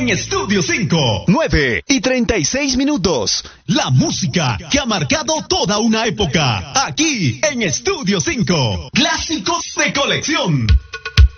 en Estudio 5. 9:36. La música que ha marcado toda una época. Aquí en Estudio 5. Clásicos de colección.